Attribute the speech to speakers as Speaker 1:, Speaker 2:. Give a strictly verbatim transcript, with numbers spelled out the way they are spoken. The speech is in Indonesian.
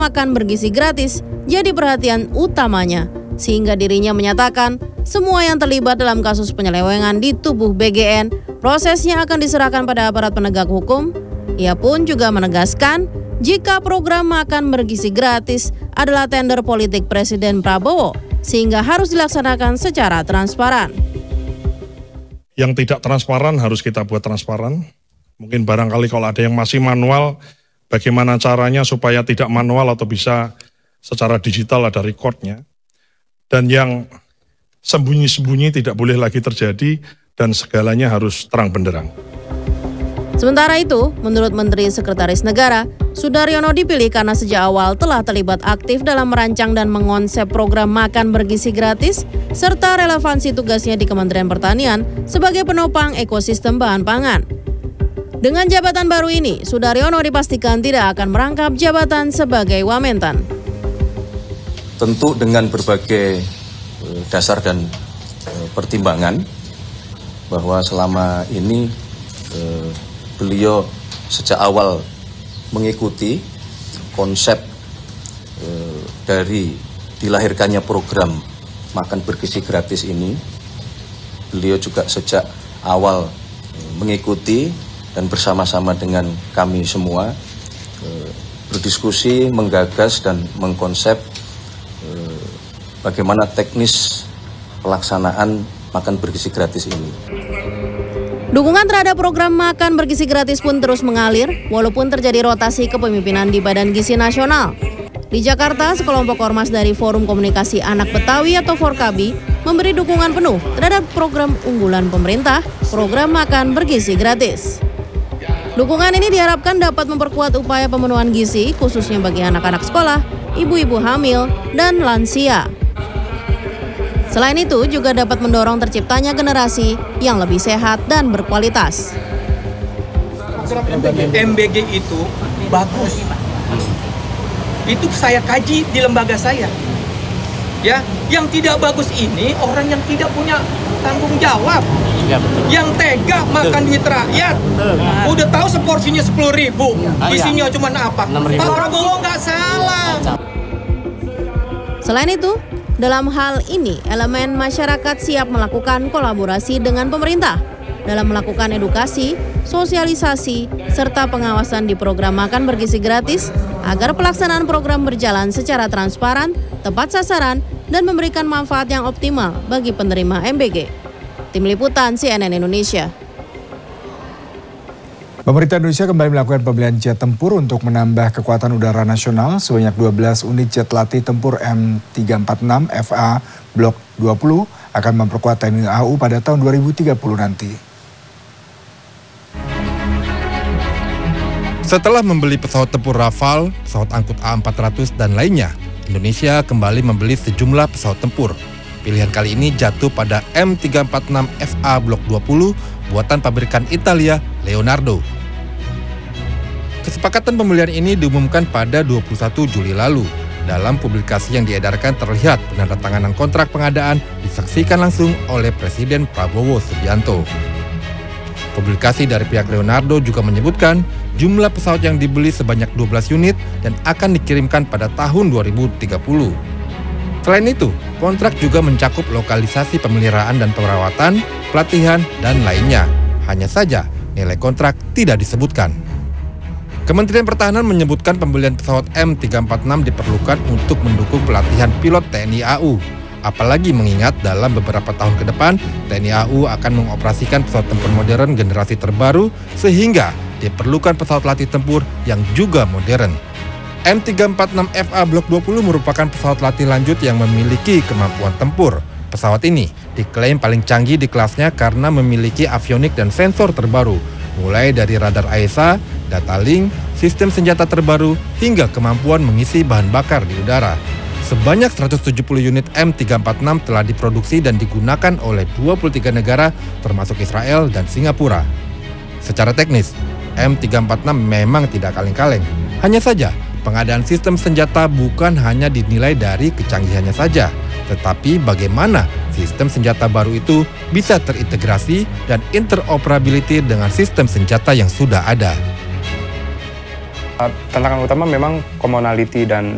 Speaker 1: makan bergizi gratis jadi perhatian utamanya, sehingga dirinya menyatakan semua yang terlibat dalam kasus penyelewengan di tubuh B G N, prosesnya akan diserahkan pada aparat penegak hukum. Ia pun juga menegaskan jika program makan bergizi gratis adalah tender politik Presiden Prabowo, sehingga harus dilaksanakan secara transparan.
Speaker 2: Yang tidak transparan harus kita buat transparan. Mungkin barangkali kalau ada yang masih manual, bagaimana caranya supaya tidak manual atau bisa secara digital ada recordnya. Dan yang sembunyi-sembunyi tidak boleh lagi terjadi dan segalanya harus terang benderang.
Speaker 1: Sementara itu, menurut Menteri Sekretaris Negara, Sudaryono dipilih karena sejak awal telah terlibat aktif dalam merancang dan mengonsep program makan bergizi gratis, serta relevansi tugasnya di Kementerian Pertanian sebagai penopang ekosistem bahan pangan. Dengan jabatan baru ini, Sudaryono dipastikan tidak akan merangkap jabatan sebagai Wamentan.
Speaker 3: Tentu dengan berbagai dasar dan pertimbangan bahwa selama ini eh, beliau sejak awal mengikuti konsep eh, dari dilahirkannya program makan bergizi gratis ini. Beliau juga sejak awal eh, mengikuti dan bersama-sama dengan kami semua eh, berdiskusi, menggagas dan mengkonsep eh, bagaimana teknis pelaksanaan makan bergizi gratis ini.
Speaker 1: Dukungan terhadap program makan bergizi gratis pun terus mengalir, walaupun terjadi rotasi kepemimpinan di Badan Gizi Nasional. Di Jakarta, sekelompok ormas dari Forum Komunikasi Anak Betawi atau Forkabi memberi dukungan penuh terhadap program unggulan pemerintah, program makan bergizi gratis. Dukungan ini diharapkan dapat memperkuat upaya pemenuhan gizi, khususnya bagi anak-anak sekolah, ibu-ibu hamil, dan lansia. Selain itu, juga dapat mendorong terciptanya generasi yang lebih sehat dan berkualitas.
Speaker 4: M B G itu bagus. Itu saya kaji di lembaga saya. Ya, yang tidak bagus ini orang yang tidak punya tanggung jawab. Ya, betul. Yang tega makan duit rakyat. Nah. Udah tahu seporsinya sepuluh ribu, isinya cuma apa? Pak Prabowo nggak salah.
Speaker 1: Selain itu, dalam hal ini, elemen masyarakat siap melakukan kolaborasi dengan pemerintah dalam melakukan edukasi, sosialisasi, serta pengawasan di program makan bergizi gratis agar pelaksanaan program berjalan secara transparan, tepat sasaran, dan memberikan manfaat yang optimal bagi penerima M B G. Tim Liputan C N N Indonesia.
Speaker 5: Pemerintah Indonesia kembali melakukan pembelian jet tempur untuk menambah kekuatan udara nasional. Sebanyak dua belas unit jet latih tempur M tiga empat enam F A Block dua puluh akan memperkuat T N I A U pada tahun dua ribu tiga puluh nanti.
Speaker 6: Setelah membeli pesawat tempur Rafale, pesawat angkut A empat ratus, dan lainnya, Indonesia kembali membeli sejumlah pesawat tempur. Pilihan kali ini jatuh pada M tiga empat enam F A Block dua puluh buatan pabrikan Italia Leonardo. Kesepakatan pembelian ini diumumkan pada dua puluh satu Juli lalu. Dalam publikasi yang diedarkan terlihat penandatanganan kontrak pengadaan disaksikan langsung oleh Presiden Prabowo Subianto. Publikasi dari pihak Leonardo juga menyebutkan jumlah pesawat yang dibeli sebanyak dua belas unit dan akan dikirimkan pada tahun dua ribu tiga puluh. Selain itu, kontrak juga mencakup lokalisasi pemeliharaan dan perawatan, pelatihan, dan lainnya. Hanya saja, nilai kontrak tidak disebutkan. Kementerian Pertahanan menyebutkan pembelian pesawat M tiga empat enam diperlukan untuk mendukung pelatihan pilot T N I A U. Apalagi mengingat dalam beberapa tahun ke depan, T N I A U akan mengoperasikan pesawat tempur modern generasi terbaru, sehingga diperlukan pesawat latih tempur yang juga modern. M tiga empat enam F A Block dua puluh merupakan pesawat latih lanjut yang memiliki kemampuan tempur. Pesawat ini diklaim paling canggih di kelasnya karena memiliki avionik dan sensor terbaru, mulai dari radar A E S A, data link, sistem senjata terbaru, hingga kemampuan mengisi bahan bakar di udara. Sebanyak seratus tujuh puluh unit M tiga empat enam telah diproduksi dan digunakan oleh dua puluh tiga negara termasuk Israel dan Singapura. Secara teknis, M tiga empat enam memang tidak kaleng-kaleng. Hanya saja, pengadaan sistem senjata bukan hanya dinilai dari kecanggihannya saja, tetapi bagaimana sistem senjata baru itu bisa terintegrasi dan interoperability dengan sistem senjata yang sudah ada.
Speaker 7: Tantangan utama memang commonality dan